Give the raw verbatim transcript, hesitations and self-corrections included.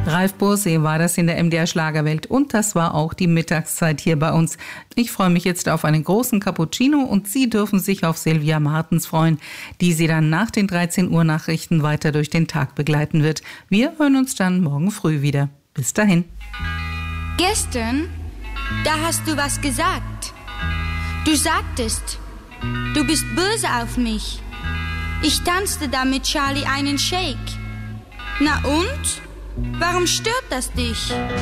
Ralf Bursee war das in der M D R Schlagerwelt und das war auch die Mittagszeit hier bei uns. Ich freue mich jetzt auf einen großen Cappuccino und Sie dürfen sich auf Sylvia Martens freuen, die Sie dann nach den dreizehn Uhr Nachrichten weiter durch den Tag begleiten wird. Wir hören uns dann morgen früh wieder. Bis dahin. Gestern, da hast du was gesagt. Du sagtest, du bist böse auf mich. Ich tanzte da mit Charlie einen Shake. Na und? Warum stört das dich?